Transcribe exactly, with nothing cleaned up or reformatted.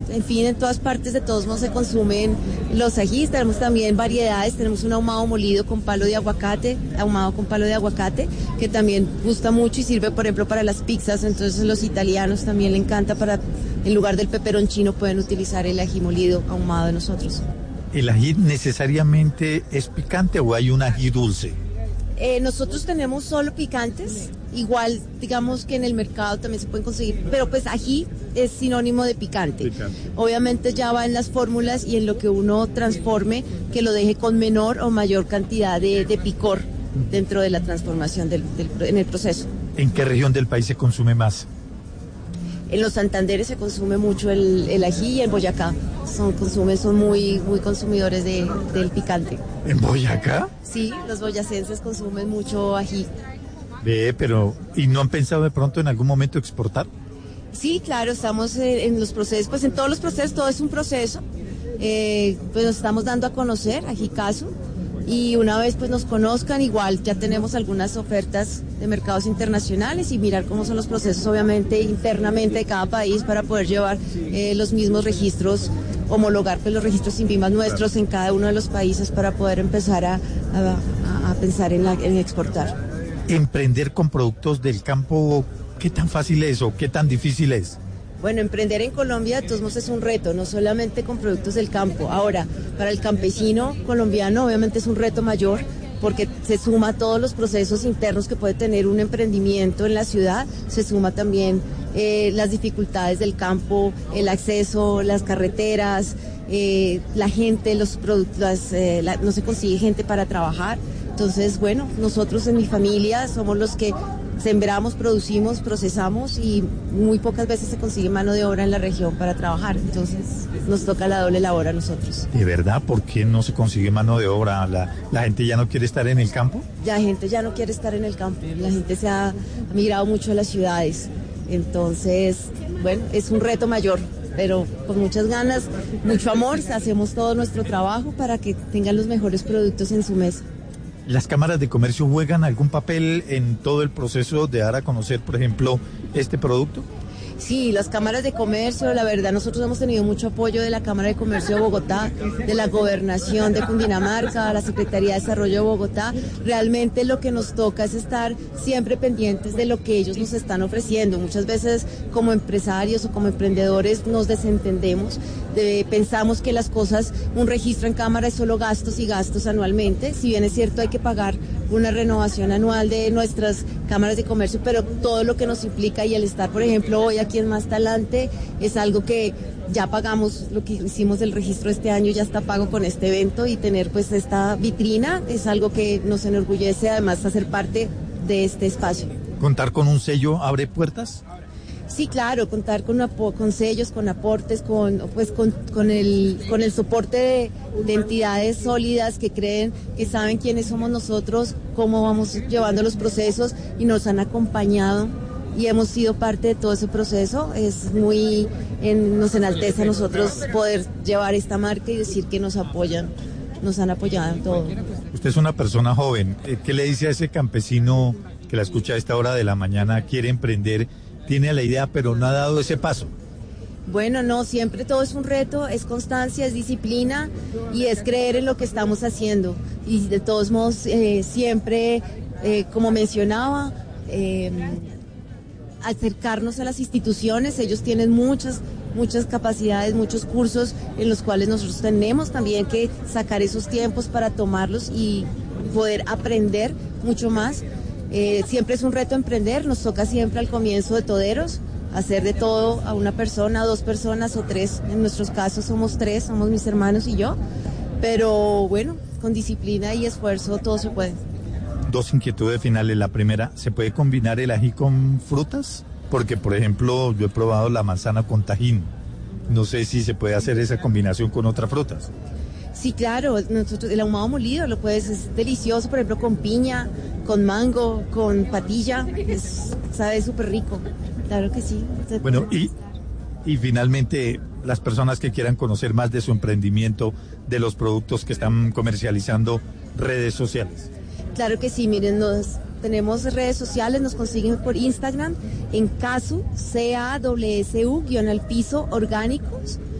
en fin, en todas partes de todos modos se consumen los ajís. Tenemos también variedades, tenemos un ahumado molido con palo de aguacate, ahumado con palo de aguacate, que también gusta mucho y sirve, por ejemplo, para las pizzas. Entonces los italianos también le encanta, para, en lugar del peperoncino pueden utilizar el ají molido ahumado de nosotros. ¿El ají necesariamente es picante o hay un ají dulce? Eh, nosotros tenemos solo picantes, igual digamos que en el mercado también se pueden conseguir, pero pues ají es sinónimo de picante. picante. Obviamente ya va en las fórmulas y en lo que uno transforme, que lo deje con menor o mayor cantidad de, de picor dentro de la transformación del, del, en el proceso. ¿En qué región del país se consume más? En los Santanderes se consume mucho el, el ají, y en Boyacá son, consumen, son muy, muy consumidores de, del picante. ¿En Boyacá? Sí, los boyacenses consumen mucho ají. Ve, pero ¿y no han pensado de pronto en algún momento exportar? Sí, claro, estamos en los procesos, pues en todos los procesos, todo es un proceso. Eh, pues nos estamos dando a conocer, Ajicasu, y una vez pues nos conozcan, igual ya tenemos algunas ofertas de mercados internacionales y mirar cómo son los procesos obviamente internamente de cada país para poder llevar eh, los mismos registros, homologar pues los registros INVIMA nuestros en cada uno de los países para poder empezar a, a, a pensar en, la, en exportar. Emprender con productos del campo, ¿qué tan fácil es o qué tan difícil es? Bueno, emprender en Colombia de todos modos es un reto, no solamente con productos del campo. Ahora, para el campesino colombiano obviamente es un reto mayor, porque se suma a todos los procesos internos que puede tener un emprendimiento en la ciudad, se suma también eh, las dificultades del campo, el acceso, las carreteras, eh, la gente, los productos, eh, la, no se consigue gente para trabajar. Entonces, bueno, nosotros en mi familia somos los que sembramos, producimos, procesamos y muy pocas veces se consigue mano de obra en la región para trabajar. Entonces nos toca la doble labor a nosotros. ¿De verdad? ¿Por qué no se consigue mano de obra? ¿La, la gente ya no quiere estar en el campo? La gente ya no quiere estar en el campo. La gente se ha migrado mucho a las ciudades. Entonces, bueno, es un reto mayor, pero con muchas ganas, mucho amor, hacemos todo nuestro trabajo para que tengan los mejores productos en su mesa. ¿Las cámaras de comercio juegan algún papel en todo el proceso de dar a conocer, por ejemplo, este producto? Sí, las cámaras de comercio, la verdad, nosotros hemos tenido mucho apoyo de la Cámara de Comercio de Bogotá, de la Gobernación de Cundinamarca, la Secretaría de Desarrollo de Bogotá. Realmente lo que nos toca es estar siempre pendientes de lo que ellos nos están ofreciendo. Muchas veces como empresarios o como emprendedores nos desentendemos, de, pensamos que las cosas, un registro en cámara es solo gastos y gastos anualmente. Si bien es cierto hay que pagar una renovación anual de nuestras cámaras de comercio, pero todo lo que nos implica y el estar, por ejemplo, hoy aquí en Más Talante es algo que ya pagamos, lo que hicimos del registro este año ya está pago con este evento, y tener pues esta vitrina es algo que nos enorgullece, además hacer parte de este espacio. ¿Contar con un sello abre puertas? Sí, claro, contar con, con sellos, con aportes, con pues con, con el con el soporte de, de entidades sólidas que creen, que saben quiénes somos nosotros, cómo vamos llevando los procesos y nos han acompañado y hemos sido parte de todo ese proceso. Es muy, en, nos enaltece a nosotros poder llevar esta marca y decir que nos apoyan, nos han apoyado en todo. Usted es una persona joven, ¿qué le dice a ese campesino que la escucha a esta hora de la mañana, quiere emprender, tiene la idea pero no ha dado ese paso? Bueno, no, siempre todo es un reto, es constancia, es disciplina y es creer en lo que estamos haciendo. Y de todos modos, eh, siempre, eh, como mencionaba, eh, acercarnos a las instituciones. Ellos tienen muchas, muchas capacidades, muchos cursos en los cuales nosotros tenemos también que sacar esos tiempos para tomarlos y poder aprender mucho más. Eh, siempre es un reto emprender, nos toca siempre al comienzo de toderos, hacer de todo a una persona, dos personas o tres, en nuestros casos somos tres, somos mis hermanos y yo, pero bueno, con disciplina y esfuerzo todo se puede. Dos inquietudes finales, la primera, ¿se puede combinar el ají con frutas? Porque por ejemplo yo he probado la manzana con tajín, no sé si se puede hacer esa combinación con otras frutas. Sí, claro, nosotros, el ahumado molido lo puedes, es delicioso, por ejemplo, con piña, con mango, con patilla, es, sabe súper rico, claro que sí. Bueno, y, y finalmente, las personas que quieran conocer más de su emprendimiento, de los productos que están comercializando, redes sociales. Claro que sí, miren, nos, tenemos redes sociales, nos consiguen por Instagram, en Casu, C A S S U, guión al piso, orgánicos.